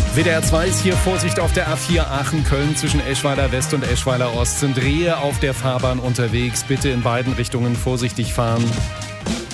WDR 2 ist hier Vorsicht auf der A4 Aachen-Köln zwischen Eschweiler West und Eschweiler Ost. Sind Rehe auf der Fahrbahn unterwegs. Bitte in beiden Richtungen vorsichtig fahren.